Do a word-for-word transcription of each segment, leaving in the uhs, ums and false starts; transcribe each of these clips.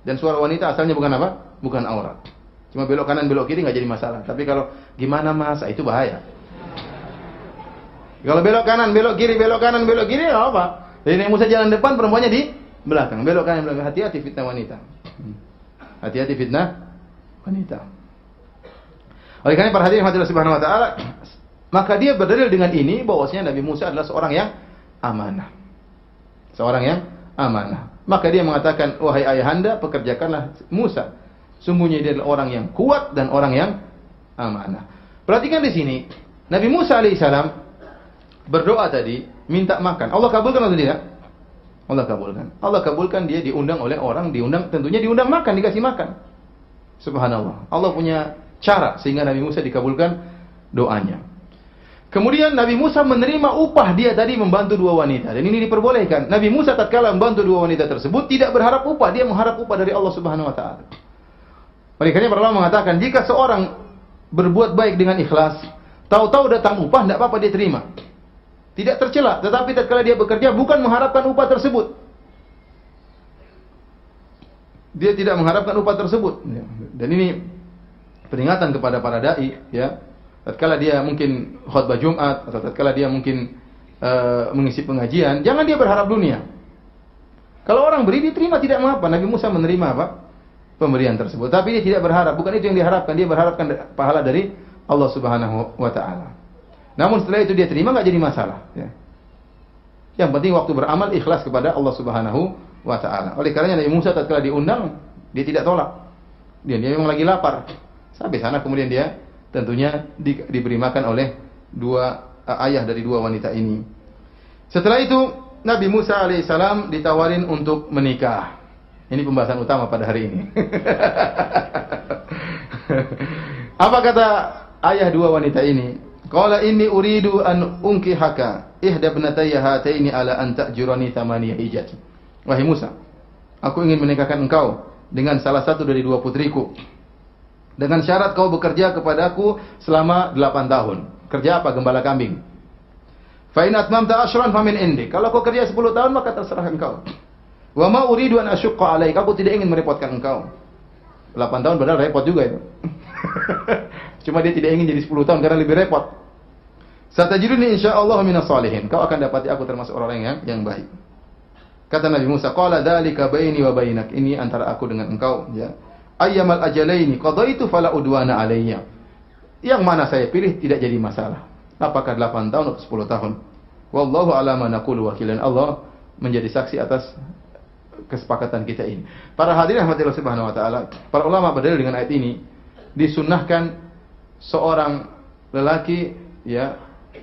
Dan suara wanita asalnya bukan apa? Bukan aurat. Cuma belok kanan, belok kiri nggak jadi masalah. Tapi kalau gimana mas, itu bahaya. Kalau belok kanan, belok kiri, belok kanan, belok kiri, nggak apa. Jadi Nabi Musa jalan depan, perempuannya di belakang. Belok kanan, belok kanan. Hati-hati fitnah wanita. Hati-hati fitnah wanita. Oleh karena para hadirin hadirat subhanahu wa ta'ala, maka dia berdalil dengan ini bahwasanya Nabi Musa adalah seorang yang amanah. Seorang yang amanah. Maka dia mengatakan, wahai ayahanda, pekerjakanlah Musa. Sungguhnya dia adalah orang yang kuat dan orang yang amanah. Perhatikan di sini, Nabi Musa alaihissalam berdoa tadi, minta makan. Allah kabulkan atau tidak? Allah kabulkan. Allah kabulkan, dia diundang oleh orang, diundang tentunya diundang makan, dikasih makan. Subhanallah. Allah punya cara sehingga Nabi Musa dikabulkan doanya. Kemudian Nabi Musa menerima upah dia tadi membantu dua wanita, dan ini diperbolehkan. Nabi Musa tatkala membantu dua wanita tersebut tidak berharap upah, dia mengharap upah dari Allah Subhanahu wa taala. Oleh karena para ulama mengatakan jika seorang berbuat baik dengan ikhlas, tahu-tahu datang upah, tidak apa-apa dia terima. Tidak tercela, tetapi tatkala dia bekerja bukan mengharapkan upah tersebut. Dia tidak mengharapkan upah tersebut. Dan ini peringatan kepada para dai, ya. Tatkala dia mungkin khutbah Jumat atau tatkala dia mungkin uh, mengisi pengajian, jangan dia berharap dunia. Kalau orang beri diterima tidak mengapa. Nabi Musa menerima apa? Pemberian tersebut. Tapi dia tidak berharap, bukan itu yang diharapkan. Dia berharapkan pahala dari Allah Subhanahu wa taala. Namun setelah itu dia terima enggak jadi masalah, ya. Yang penting waktu beramal ikhlas kepada Allah Subhanahu wa taala. Oleh karenanya Nabi Musa tatkala diundang, dia tidak tolak. Dia dia memang lagi lapar. Sampai sana kemudian dia tentunya di, diberi makan oleh dua uh, ayah dari dua wanita ini. Setelah itu Nabi Musa alaihissalam ditawarin untuk menikah. Ini pembahasan utama pada hari ini. Apa kata ayah dua wanita ini? Qala inni uridu an unkihaka ihda ibnatayya hataini ala an ta'jurani thamaniya hijaj. Wahai Musa, aku ingin menikahkan engkau dengan salah satu dari dua putriku. Dengan syarat kau bekerja kepadaku selama delapan tahun. Kerja apa? Gembala kambing. Fa in atmamta ashran famin indi. Kalau kau kerja sepuluh tahun maka terserah engkau. Wa ma uridu an asyqa alaik. Aku tidak ingin merepotkan engkau. delapan tahun benar repot juga itu. Cuma dia tidak ingin jadi sepuluh tahun karena lebih repot. Satajiduni insyaallah minas salihin. Kau akan dapati aku termasuk orang yang yang baik. Kata Nabi Musa, qala dzalika baini wa bainak. Ini antara aku dengan engkau, ya. Ayyamal ajalaini qadaitu fala udwana alayya. Yang mana saya pilih tidak jadi masalah. Apakah delapan tahun atau sepuluh tahun? Wallahu ala ma naqulu wakilan. Allah menjadi saksi atas kesepakatan kita ini. Para hadirin rahmatillah subhanahu wa taala, para ulama berdalil dengan ayat ini, disunnahkan seorang lelaki, ya,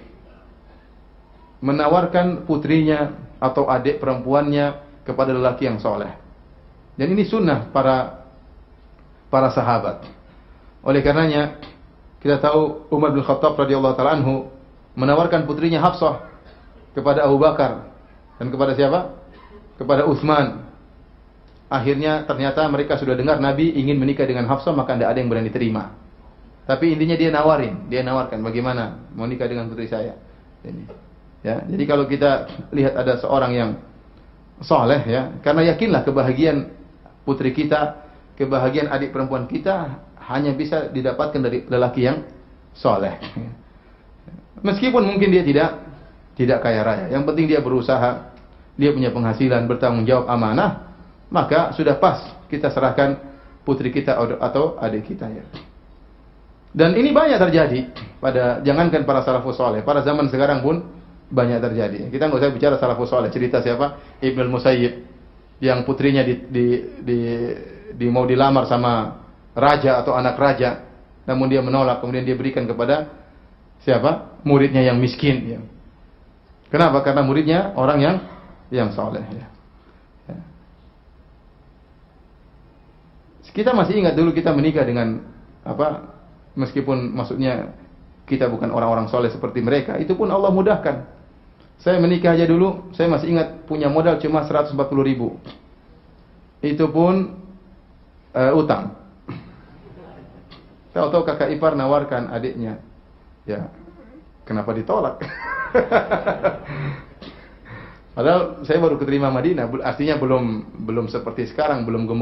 menawarkan putrinya atau adik perempuannya kepada lelaki yang soleh. Dan ini sunnah para para sahabat. Oleh karenanya kita tahu Umar bin Khattab radhiyallahu taala anhu menawarkan putrinya Hafsah kepada Abu Bakar dan kepada siapa? Kepada Utsman. Akhirnya ternyata mereka sudah dengar Nabi ingin menikah dengan Hafsah, maka tidak ada yang berani terima. Tapi intinya dia nawarin, dia nawarkan bagaimana mau nikah dengan putri saya. Ini. Ya, jadi kalau kita lihat ada seorang yang soleh, ya, karena yakinlah kebahagiaan putri kita, kebahagiaan adik perempuan kita hanya bisa didapatkan dari lelaki yang soleh. Meskipun mungkin dia tidak tidak kaya raya, yang penting dia berusaha, dia punya penghasilan, bertanggung jawab, amanah, maka sudah pas kita serahkan putri kita atau adik kita, ya. Dan ini banyak terjadi pada, jangankan para salafus soleh, pada zaman sekarang pun banyak terjadi. Kita nggak usah bicara salafus soleh, cerita siapa? Ibnu Musayyib yang putrinya di, di, di, di mau dilamar sama raja atau anak raja, namun dia menolak, kemudian dia berikan kepada siapa? Muridnya yang miskin, ya. Kenapa? Karena muridnya orang yang yang soleh, ya. Ya. Kita masih ingat dulu kita menikah dengan apa? Meskipun maksudnya kita bukan orang-orang soleh seperti mereka, itu pun Allah mudahkan. Saya menikah aja dulu, saya masih ingat punya modal cuma seratus empat puluh ribu. Itu pun uh, utang. Tahu-tahu kakak ipar nawarkan adiknya. Ya, kenapa ditolak? Padahal saya baru keterima Madinah, artinya belum belum seperti sekarang, belum gemuk